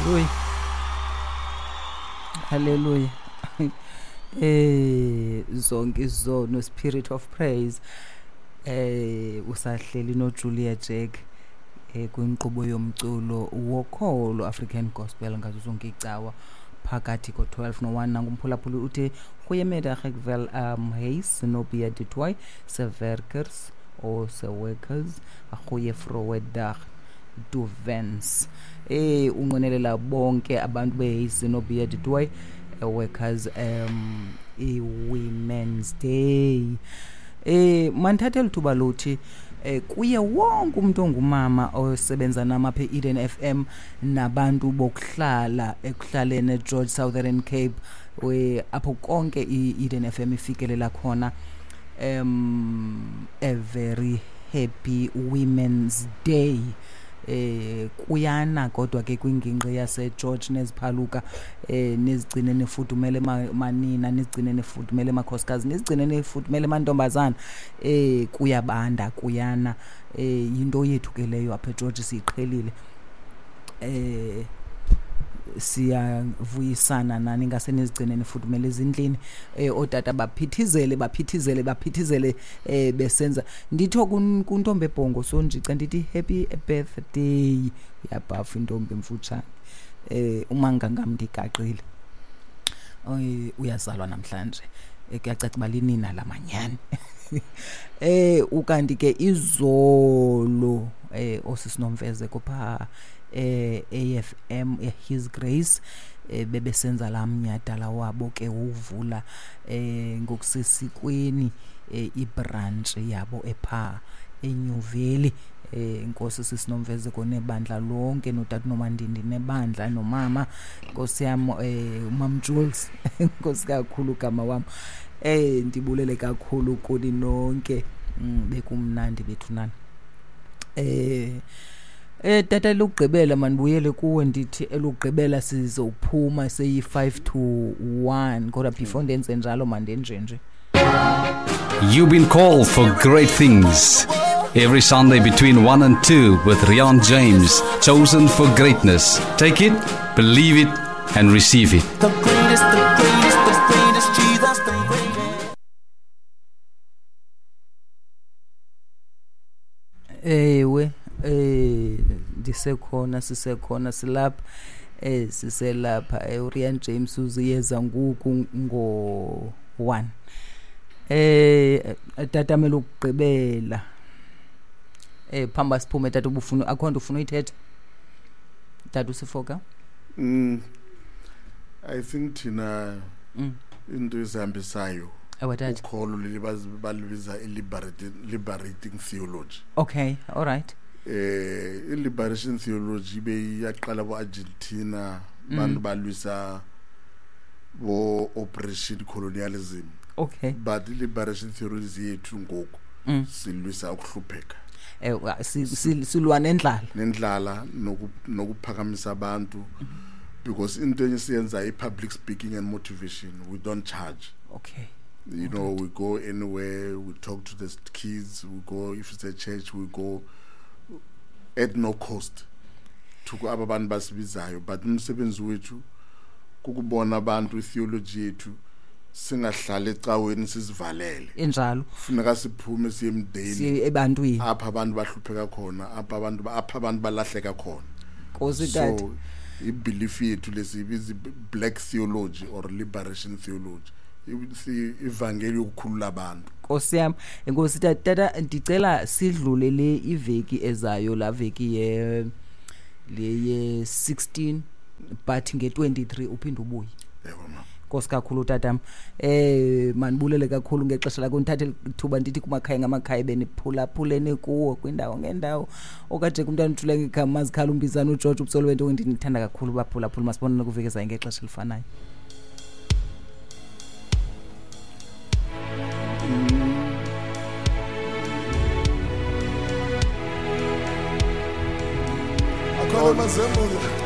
Hallelujah. Zonke izono spirit of praise. Usahleli no Julia Jack kwinqubo yomculo wokholo African gospel ngazo zonke icawa phakathi ko12 no1 nangumphulaphuli uthi goeiemiddag ek wel Hayes Nobia Ditway se werkers o se workers a goeie vroue dag Duvens unqonelela bonke abantu beHayes Nobia Ditway workers Women's Day. Manthathela thuba lothi kuye wonke umuntu ongumama osebenza namapha Eden FM nabantu bokuhlala ekuhlalene eGeorge Southern Cape apho konke Eden FM ifikelela khona a very happy Women's Day. Kuyana kodwa ke kwingingqi yase George neziphaluka nezigcine nefudumele manina nezigcine nefudumele makhosikazi nezigcine nefudumele mantombazana kuyabanda kuyana into yethu ke leyo apha eGeorge siqhelile siyavuyisana nani ngase nezigcine nefudumele ezindlini otata baphithizele besenza nditho kuntombe ebhongo sonjica ndithi happy birthday yabhafu intombi emfutshane umanganga mndigaqile uyazalwa namhlanje kuyacaca balinina lamanyani ukanti ke izolo osisinomfeze kopha AFM His Grace bebesenza la mnyadala wabo ke uvula ngokusesikweni ibranch yabo epha eNyuveli inkosi sisinomveze konebandla lonke notata noMandindi nebandla nomama inkosi yami uMam Jules inkosi kakhulu gama wami ndibulele kakhulu kuni nonke bekumnandi bethu nani tata lokugqibela manibuyele kuwe ndithi elugqibela sizophuma seyi 5-1 kodwa before ndenze njalo mandenjenje. You've been called for great things. Every Sunday between 1 and 2 with Rian James, chosen for greatness. Take it, believe it and receive it. The greatest Jesus, the greatest. Ewe ndisekhona sisekhona silapha siselapha Rian James uziyeza ngoku ngo1 tata mele ukugqibela phamba siphume tata ubufuna akhonto ufuna uyithetha tata usifoka I think thina into isambisayo ukholo lelibazibiza liberating theology. Okay, all right. Liberation theology beyaqala boArgentina bantu balwisa bo operation colonialism. Okay. But liberation theology yethu ngoku silwisa ukuhlupheka. Silwa nendlala nokuphakamisa abantu because into esiyenza public speaking and motivation we don't charge. Okay. You know, we go anywhere, we talk to the kids, we go, if it's a church, we go at no cost to go abantu basibizayo. But umsebenzi wethu kukubona abantu theology yethu singahlala ecaweni sisivalele enjalo kufuneka siphume siye emdeni ebantwini apha abantu bahlupheka khona apha abantu balahleka khona Nkosi dad. So ibelief yethu lesibiza black theology or liberation theology ivangeli yokukhulula abantu. Nkosi yami inkosi tata ndicela sidlule le iveki ezayo la veki le ye 16 but nge23 uphinde ubuye. Yebo mama. Nkosi kakhulu tatam manibulele kakhulu ngexesha la kunithathe ithuba ndithi kumakhaya ngamakhaya beniphulaphulene kuwo kwindawo ngendawo okade kumntana uthule ngegama azikhala umbizana uGeorge ubusolo wento ndinithanda kakhulu baphulaphula masibonana kuvekeza ngexesha elifanayo. Akona mazembulo